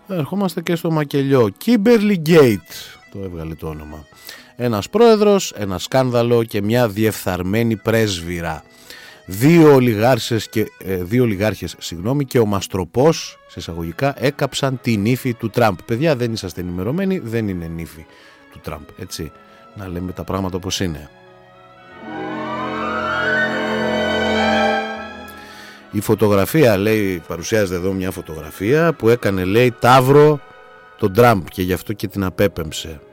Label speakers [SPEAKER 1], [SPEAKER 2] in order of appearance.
[SPEAKER 1] Ερχόμαστε και στο μακελιό. Kimberly Gate το έβγαλε το όνομα. Ένας πρόεδρος, ένα σκάνδαλο και μια διεφθαρμένη πρέσβυρα. Δύο ολιγάρχες και ο μαστροπός, σε εισαγωγικά, έκαψαν την ύφη του Τραμπ. Παιδιά, δεν είσαστε ενημερωμένοι, δεν είναι νύφη του Τραμπ, έτσι. Να λέμε τα πράγματα όπως είναι. Η φωτογραφία, λέει, παρουσιάζεται εδώ μια φωτογραφία που έκανε, λέει, ταύρο τον Τραμπ και γι' αυτό και την απέπεμψε.